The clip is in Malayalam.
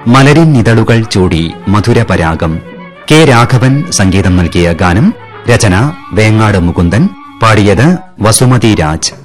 മലരിൻ നിതളുകൾ ചൂടി മധുരപരാഗം. കെ രാഘവൻ സംഗീതം നൽകിയ ഗാനം. രചന വേങ്ങാട് മുകുന്ദൻ. പാടിയത് വസുമതി രാജ്.